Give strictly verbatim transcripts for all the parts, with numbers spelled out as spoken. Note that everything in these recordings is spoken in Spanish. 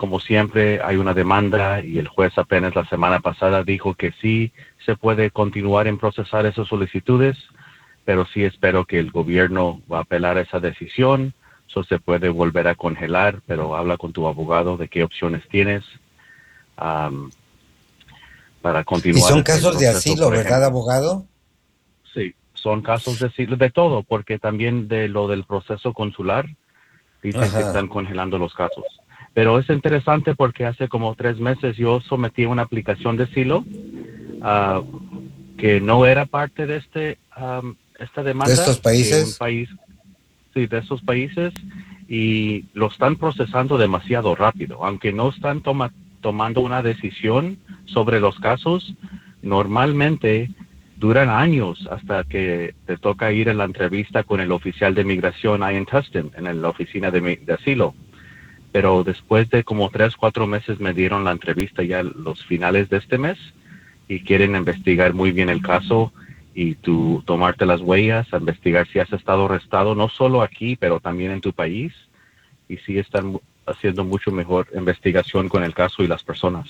como siempre, hay una demanda y el juez apenas la semana pasada dijo que sí se puede continuar en procesar esas solicitudes, pero sí espero que el gobierno va a apelar esa decisión. Eso se puede volver a congelar, pero habla con tu abogado de qué opciones tienes um, para Y son continuar el casos de proceso, asilo, por ¿verdad, ejemplo. abogado? Sí, son casos de, de todo, porque también de lo del proceso consular dicen que Ajá. están congelando los casos. Pero es interesante porque hace como tres meses yo sometí una aplicación de asilo uh, que no era parte de este um, esta ¿De demanda, estos que un países? país, sí, de esos países, y lo están procesando demasiado rápido, aunque no están toma, tomando una decisión sobre los casos, normalmente duran años hasta que te toca ir a la entrevista con el oficial de migración ahí en Tustin, en la oficina de, de asilo. Pero después de como tres, cuatro meses me dieron la entrevista ya los finales de este mes y quieren investigar muy bien el caso y tú tomarte las huellas, a investigar si has estado arrestado, no solo aquí, pero también en tu país, y si están haciendo mucho mejor investigación con el caso y las personas.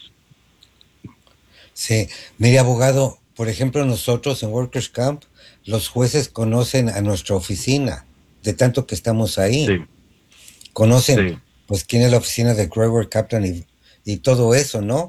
Sí. Mire, abogado, por ejemplo, nosotros en Workers Camp, los jueces conocen a nuestra oficina, de tanto que estamos ahí. Sí, Conocen, sí, pues, quién es la oficina de Grover Kaplan y, y todo eso, ¿no?